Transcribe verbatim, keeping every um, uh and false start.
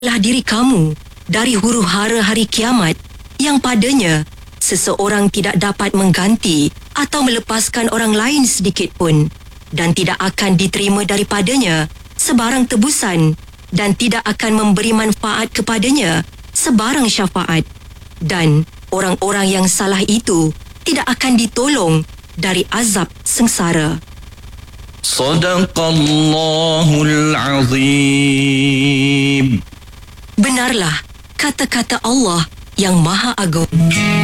lah diri kamu dari huru-hara hari kiamat yang padanya seseorang tidak dapat mengganti atau melepaskan orang lain sedikit pun dan tidak akan diterima daripadanya sebarang tebusan dan tidak akan memberi manfaat kepadanya sebarang syafaat, dan orang-orang yang salah itu tidak akan ditolong dari azab sengsara. Sadaqallahul Azim. Benarlah kata-kata Allah yang Maha Agung.